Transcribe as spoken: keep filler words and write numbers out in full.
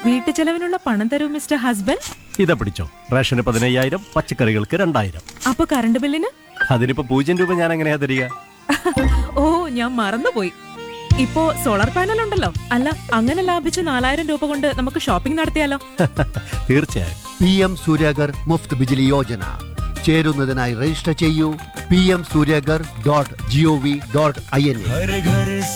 വീട്ടു ചെലവിനുള്ള പണം തരൂ മിസ്റ്റർ ഹസ്ബൻഡ്. ഇതാ പിടിച്ചോ, റേഷന് പതിനയ്യായിരം, പച്ചക്കറികൾക്ക് രണ്ടായിരം. അപ്പൊ കറണ്ട് ബില്ലിന്? അതിനിപ്പോ പൂജ്യം രൂപ ഞാൻ എങ്ങനെയാ തരിക? ഓ, ഞാൻ മറന്നുപോയി. ഇപ്പോ സോളാർ പാനൽ ഉണ്ടല്ലോ. അല്ല, അങ്ങനെ ലാഭിച്ച നാലായിരം രൂപ കൊണ്ട് നമുക്ക് ഷോപ്പിംഗ് നടത്തിയാലോ? തീർച്ചയായും. P M Suryaghar Muft Bijli Yojana. ചേരുന്നതിനായി register ചെയ്യൂ P M Suryaghar dot G O V dot I N A.